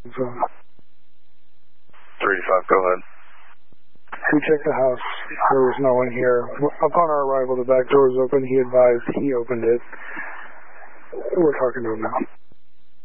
So, 35, go ahead. We checked the house. There was no one here. Upon our arrival, the back door was open. He advised he opened it. We're talking to him now.